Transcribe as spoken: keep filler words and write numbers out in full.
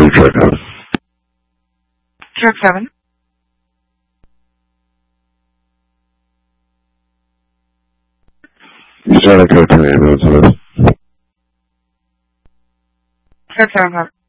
three, track seven. Track seven. You sound like code to the ambulance, hello. Track seven.